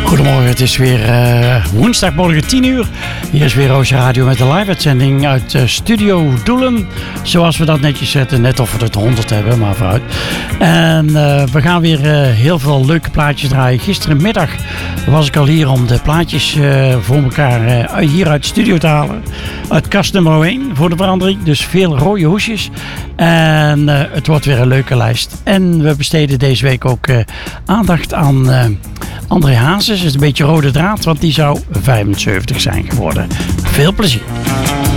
Goedemorgen, het is weer woensdagmorgen 10 uur. Hier is weer Roosje Radio met een live-uitzending uit Studio Doelen. Zoals we dat netjes zetten, net of we het 100 hebben, maar vooruit. En we gaan weer heel veel leuke plaatjes draaien. Gisterenmiddag was ik al hier om de plaatjes voor elkaar hier uit de studio te halen. Uit kast nummer 1 voor de verandering. Dus veel rode hoesjes. En het wordt weer een leuke lijst. En we besteden deze week ook aandacht aan André Hazes. Het is een beetje rode draad, want die zou 75 zijn geworden. Veel plezier.